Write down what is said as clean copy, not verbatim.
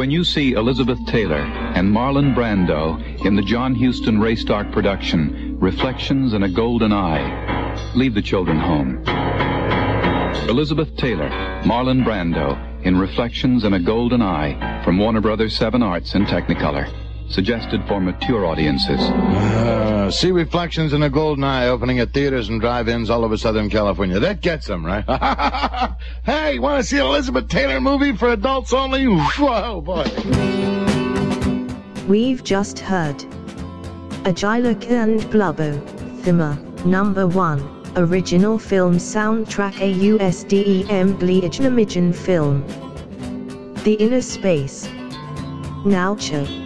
When you see Elizabeth Taylor and Marlon Brando in the John Huston Raystark production, Reflections in a Golden Eye, leave the children home. Elizabeth Taylor, Marlon Brando in Reflections in a Golden Eye from Warner Brothers 7 Arts in Technicolor. Suggested for mature audiences. See Reflections in a Golden Eye opening at theaters and drive-ins all over Southern California. That gets them, right? Hey, want to see an Elizabeth Taylor movie for adults only? Whoa, boy. We've just heard Agilok and Blubbo, Thema, number 1, original film soundtrack AUSDEM Bleachnamijan film. The Inner Space. Naucha.